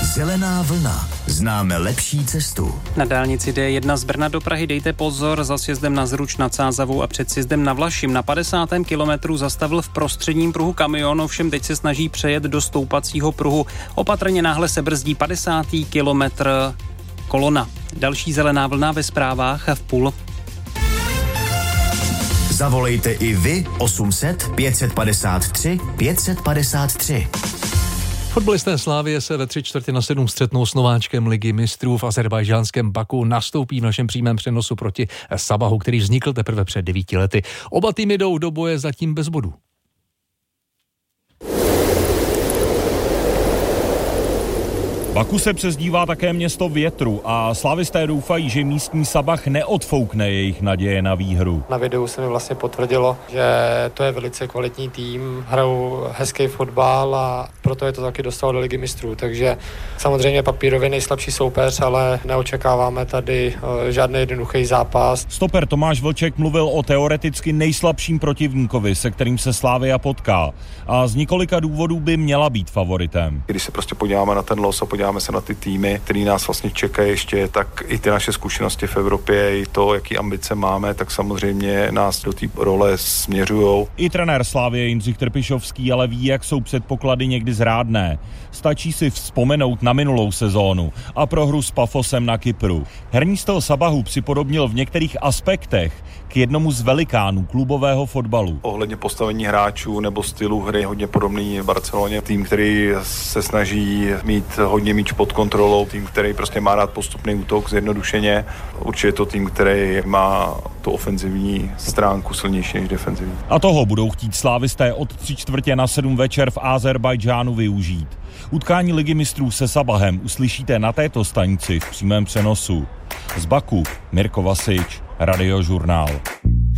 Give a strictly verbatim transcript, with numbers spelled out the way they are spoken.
Zelená vlna. Známe lepší cestu. Na dálnici D jedna z Brna do Prahy dejte pozor, za sjezdem na Zruč nad Sázavou a před sjezdem na Vlašim. Na padesátém kilometru zastavil v prostředním pruhu kamion, ovšem teď se snaží přejet do stoupacího pruhu. Opatrně náhle se brzdí padesátý kilometr kolona. Další zelená vlna ve zprávách v půl. Zavolejte i vy osm set pět padesát tři pět padesát tři. Fotbalisté Slavie se ve tři čtvrtě na sedm střetnou s nováčkem Ligy mistrů v azerbajdžánském Baku, nastoupí v našem přímém přenosu proti Sabahu, který vznikl teprve před devíti lety. Oba týmy jdou do boje zatím bez bodů. Baku se přezdívá také město větru a slavisté doufají, že místní Sabah neodfoukne jejich naděje na výhru. Na videu se mi vlastně potvrdilo, že to je velice kvalitní tým, hrajou hezký fotbal a proto je to taky dostalo do Ligy mistrů. Takže samozřejmě papírově nejslabší soupeř, ale neočekáváme tady žádný jednoduchý zápas. Stoper Tomáš Vlček mluvil o teoreticky nejslabším protivníkovi, se kterým se Slavia potká, a z několika důvodů by měla být favoritem. Když se prostě podíváme na ten los a podíváme se na ty týmy, který nás vlastně čekají ještě, tak i ty naše zkušenosti v Evropě, i to, jaký ambice máme, tak samozřejmě nás do té role směřujou. I trenér Slavie Jindřich Trpišovský ale ví, jak jsou předpoklady někdy zrádné. Stačí si vzpomenout na minulou sezónu a prohru s Pafosem na Kypru. Herní styl Sabahu připodobnil v některých aspektech k jednomu z velikánů klubového fotbalu. Ohledně postavení hráčů nebo stylu hry hodně podobný v Barceloně. Tým, který se snaží mít hodně míč pod kontrolou, tým, který prostě má rád postupný útok zjednodušeně. Určitě je to tým, který má tu ofenzivní stránku silnější než defenzivní. A toho budou chtít slávisté od tři čtvrtě na sedm večer v Azerbajdžánu využít. Utkání Ligy mistrů se Sabahem uslyšíte na této stanici v přímém přenosu. Z Baku Mirko Vasič, Radiožurnál.